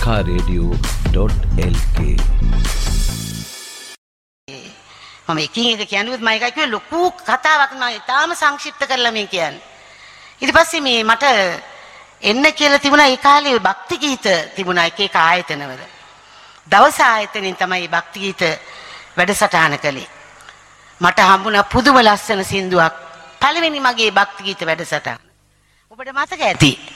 lanka.radio.lk මම එකින් එක කියනුවත් මම එකයි කිව්වේ ලොකු කතාවක් මම තාම සංක්ෂිප්ත කරලා මේ කියන්නේ. ඊට පස්සේ මේ මට එන්න කියලා තිබුණා ඒ කාලේ භක්ති ගීත තිබුණා එක එක ආයතනවල. දවස ආයතනෙන් තමයි භක්ති ගීත වැඩසටහන කළේ. මට හම්බුණා පුදුම ලස්සන සින්දුවක්. පළවෙනි මගේ භක්ති ගීත වැඩසටහන. ඔබට මතක ඇති.